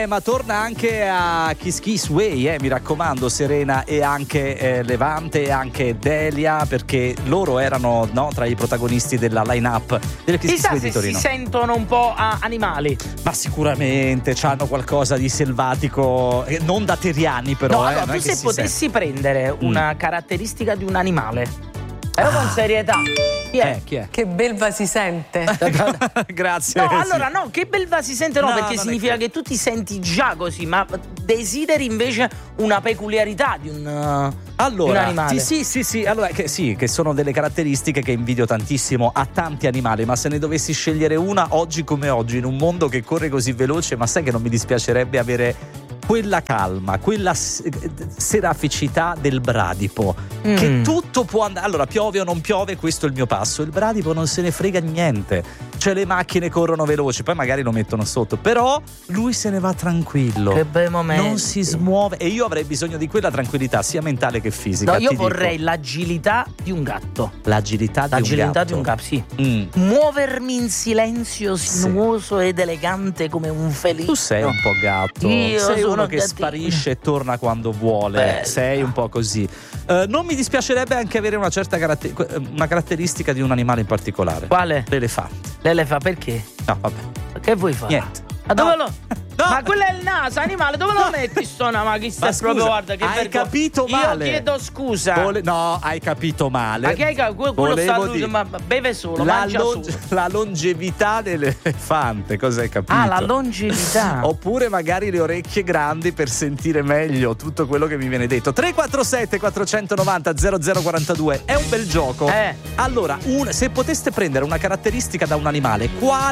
Ma torna anche a Kiss Kiss Way, mi raccomando, Serena e anche Levante e anche Delia, perché loro erano tra i protagonisti della line-up del Kiss Kiss Way di Torino. Si sentono un po' animali. Ma sicuramente c'hanno qualcosa di selvatico, non da terriani però. No, allora, tu se potessi prendere una caratteristica di un animale, però con serietà, chi è? Chi è? Che belva si sente. Grazie. No, allora no, che belva si sente, no, perché significa che tu ti senti già così, ma desideri invece una peculiarità di un animale. Sì, allora che sono delle caratteristiche che invidio tantissimo a tanti animali, ma se ne dovessi scegliere una oggi come oggi, in un mondo che corre così veloce, ma sai che non mi dispiacerebbe avere quella calma, quella seraficità del bradipo, che tutto può andare. Allora, piove o non piove, questo è il mio passo. Il bradipo non se ne frega niente. Cioè, le macchine corrono veloci, poi magari lo mettono sotto, però lui se ne va tranquillo. Che bei momenti. Non si smuove, e io avrei bisogno di quella tranquillità sia mentale che fisica. No, io vorrei l'agilità di un gatto. L'agilità di un gatto, sì. Muovermi in silenzio sinuoso ed elegante come un felino. Tu sei un po' gatto. Io sei sono uno che sparisce e torna quando vuole. Bella. Sei un po' così. Non mi dispiacerebbe anche avere una certa una caratteristica di un animale in particolare. Quale? L'elefante. L'elefante perché? No, vabbè. Che vuoi fare? Niente. Ma dove lo? No. Ma quello è il naso, animale, dove lo metti sto ma chi sta proprio, guarda che hai capito male. Io chiedo scusa. No, hai capito male. Ma che hai capito? Quello sta ma beve solo, mangia solo. La longevità dell'elefante, cosa hai capito? Ah, la longevità. Oppure magari le orecchie grandi per sentire meglio tutto quello che mi viene detto. 347 490 0042 è un bel gioco. Allora, se poteste prendere una caratteristica da un animale, quale